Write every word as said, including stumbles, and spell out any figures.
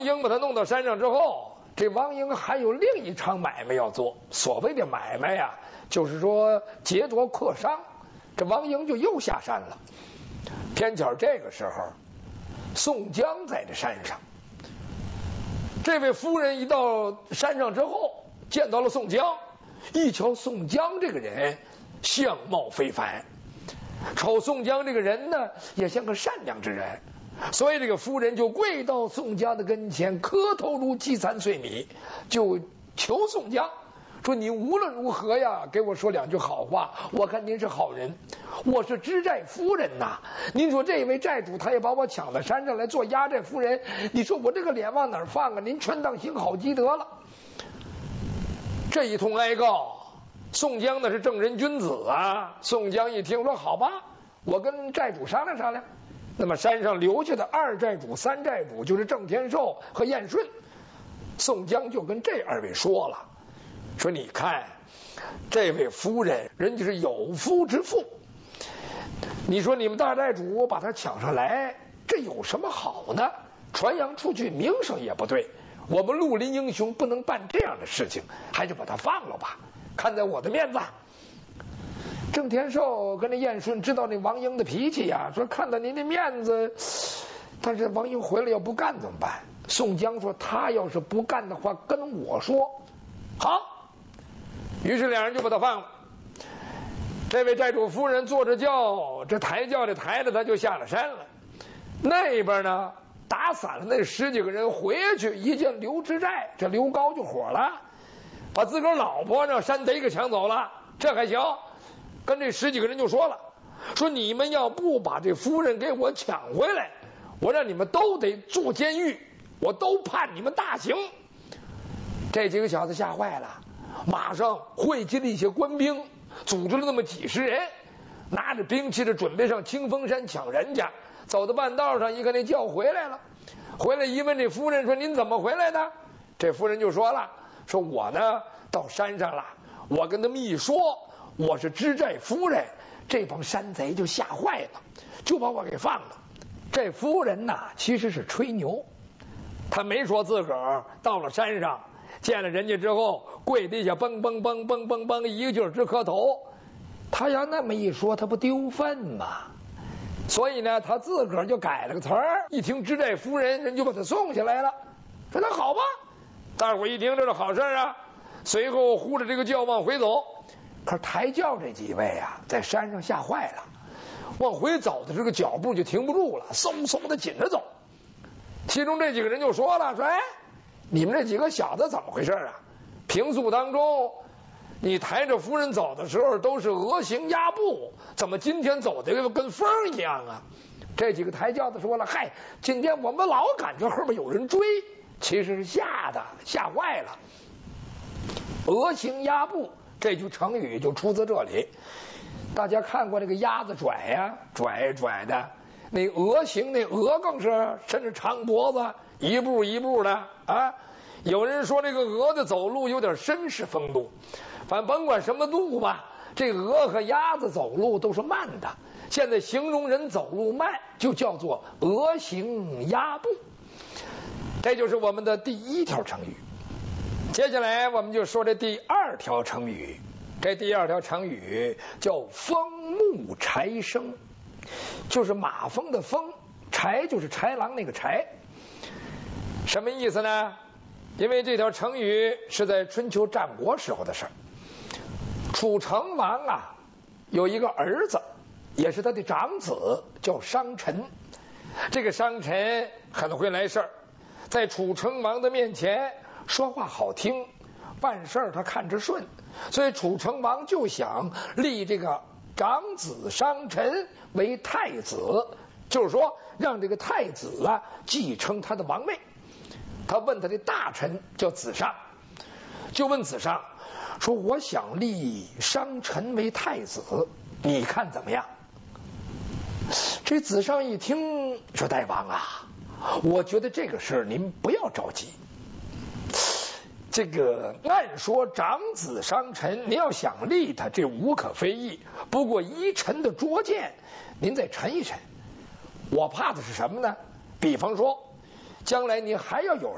英把他弄到山上之后，这王英还有另一场买卖要做。所谓的买卖呀，就是说劫夺客商。这王英就又下山了。偏巧这个时候，宋江在这山上。这位夫人一到山上之后，见到了宋江，一瞧宋江这个人相貌非凡，瞅宋江这个人呢也像个善良之人，所以这个夫人就跪到宋江的跟前，磕头如饥餐碎米，就求宋江说：“你无论如何呀，给我说两句好话。我看您是好人，我是知寨夫人呐。您说这位寨主他也把我抢到山上来做压寨夫人，你说我这个脸往哪儿放啊？您全当行好积德了。”这一通哀告，宋江那是正人君子啊。宋江一听说：“好吧，我跟寨主商量商量。”那么山上留下的二寨主、三寨主就是郑天寿和燕顺，宋江就跟这二位说了。说你看，这位夫人人家是有夫之妇，你说你们大寨主把她抢上来，这有什么好呢？传扬出去名声也不对，我们绿林英雄不能办这样的事情，还是把她放了吧，看在我的面子。郑天寿跟那燕顺知道那王英的脾气呀，说看到您的面子，但是王英回来要不干怎么办？宋江说他要是不干的话，跟我说。好。于是两人就把他放了。这位寨主夫人坐着轿，这抬轿的抬着他就下了山了。那边呢，打散了那十几个人回去，一见刘知寨，这刘高就火了，把自个儿老婆让山贼给抢走了。这还行，跟这十几个人就说了，说你们要不把这夫人给我抢回来，我让你们都得坐监狱，我都判你们大刑。这几个小子吓坏了，马上汇集了一些官兵，组织了那么几十人，拿着兵器的准备上清风山抢人家。走到半道上，一看那轿回来了，回来一问这夫人说：“您怎么回来的？”这夫人就说了：“说我呢到山上了，我跟他们一说我是知寨夫人，这帮山贼就吓坏了，就把我给放了。”这夫人呐其实是吹牛，她没说自个儿到了山上见了人家之后跪地下蹦蹦蹦蹦蹦蹦一个劲儿直磕头。他要那么一说，他不丢份吗？所以呢，他自个儿就改了个词儿。一听知寨夫人，人就把他送下来了。说那好吧，大伙一听这是好事啊。随后呼着这个轿往回走。可是抬轿这几位啊，在山上吓坏了，往回走的这个脚步就停不住了，嗖嗖的紧着走。其中这几个人就说了：“说哎，你们这几个小子怎么回事啊？平素当中你抬着夫人走的时候都是鹅行鸭步，怎么今天走的跟风一样啊？”这几个抬轿的说了：“嗨，今天我们老感觉后面有人追，其实是吓的，吓坏了。鹅行鸭步这句成语就出自这里。大家看过那个鸭子拽呀、啊，拽拽的，那鹅行那鹅更是甚至长脖子，一步一步的啊。有人说这个鹅的走路有点绅士风度，反正甭管什么路吧，这鹅和鸭子走路都是慢的。现在形容人走路慢，就叫做鹅行鸭步。这就是我们的第一条成语。接下来我们就说这第二条成语。这第二条成语叫风木柴生，就是马蜂的蜂，豺就是豺狼那个豺。什么意思呢？因为这条成语是在春秋战国时候的事儿。楚成王啊，有一个儿子，也是他的长子，叫商臣。这个商臣很会来事儿，在楚成王的面前说话好听，办事儿他看着顺，所以楚成王就想立这个长子商臣为太子，就是说让这个太子啊继承他的王位。他问他的大臣叫子尚，就问子尚说：“我想立商臣为太子，你看怎么样？”这子尚一听说：“大王啊，我觉得这个事儿您不要着急。这个按说长子商臣，您要想立他，这无可非议。不过依臣的拙见，您再沉一沉。我怕的是什么呢？比方说，将来您还要有